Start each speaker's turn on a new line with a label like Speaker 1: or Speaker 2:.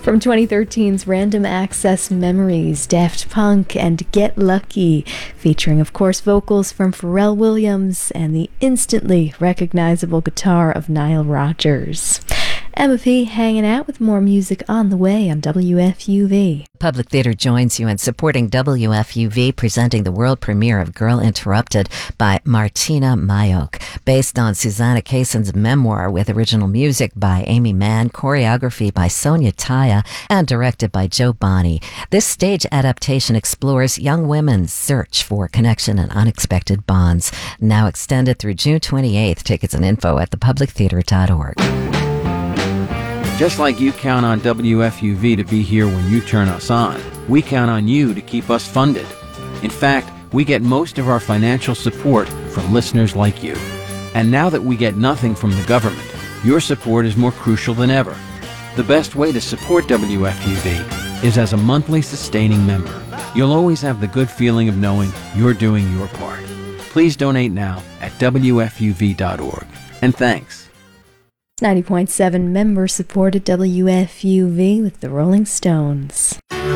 Speaker 1: From 2013's Random Access Memories, Daft Punk and Get Lucky, featuring, of course, vocals from Pharrell Williams and the instantly recognizable guitar of Nile Rodgers. Emma P. hanging out with more music on the way on WFUV.
Speaker 2: Public Theater joins you in supporting WFUV, presenting the world premiere of Girl Interrupted by Martina Mayok, based on Susanna Kaysen's memoir with original music by Amy Mann, choreography by Sonia Taya, and directed by Joe Bonney. This stage adaptation explores young women's search for connection and unexpected bonds. Now extended through June 28th. Tickets and info at thepublictheater.org.
Speaker 3: Just like you count on WFUV to be here when you turn us on, we count on you to keep us funded. In fact, we get most of our financial support from listeners like you. And now that we get nothing from the government, your support is more crucial than ever. The best way to support WFUV is as a monthly sustaining member. You'll always have the good feeling of knowing you're doing your part. Please donate now at WFUV.org. And thanks.
Speaker 1: 90.7 member-supported WFUV with the Rolling Stones.